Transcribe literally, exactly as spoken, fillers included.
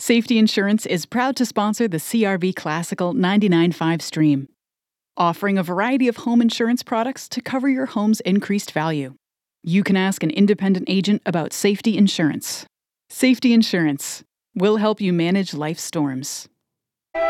Safety Insurance is proud to sponsor the C R V Classical ninety-nine point five stream, offering a variety of home insurance products to cover your home's increased value. You can ask an independent agent about safety insurance. Safety Insurance will help you manage life's storms.